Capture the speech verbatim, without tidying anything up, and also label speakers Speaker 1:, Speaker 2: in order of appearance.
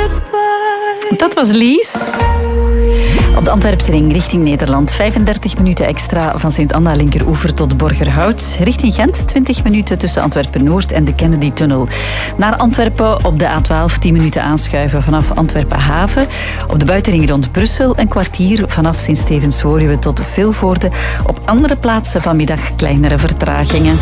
Speaker 1: goodbye.
Speaker 2: Dat was Lies. Op de Antwerpse ring richting Nederland. vijfendertig minuten extra van Sint-Anna linkeroever tot Borgerhout. Richting Gent twintig minuten tussen Antwerpen-Noord en de Kennedy-tunnel. Naar Antwerpen op de A twaalf tien minuten aanschuiven vanaf Antwerpen-Haven. Op de buitenring rond Brussel een kwartier vanaf Sint-Stevens-Woluwe tot Vilvoorde. Op andere plaatsen vanmiddag kleinere vertragingen.